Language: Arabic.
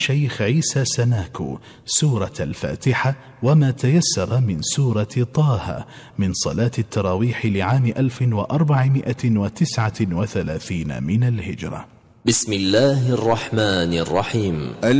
شيخ عيسى سناكو سورة الفاتحة وما تيسر من سورة طه من صلاة التراويح لعام 1439 من الهجرة. بسم الله الرحمن الرحيم.